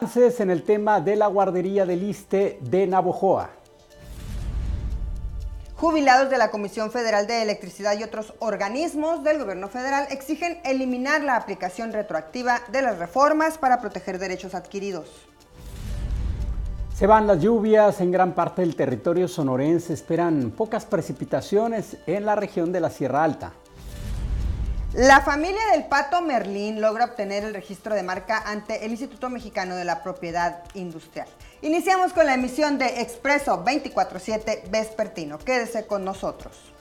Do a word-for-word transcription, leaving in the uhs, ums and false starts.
Avances en el tema de la guardería del ISSSTE de Navojoa. Jubilados de la Comisión Federal de Electricidad y otros organismos del gobierno federal exigen eliminar la aplicación retroactiva de las reformas para proteger derechos adquiridos. Se van las lluvias en gran parte del territorio sonorense, esperan pocas precipitaciones en la región de la Sierra Alta. La familia del Pato Merlín logra obtener el registro de marca ante el Instituto Mexicano de la Propiedad Industrial. Iniciamos con la emisión de Expreso veinticuatro siete Vespertino. Quédese con nosotros.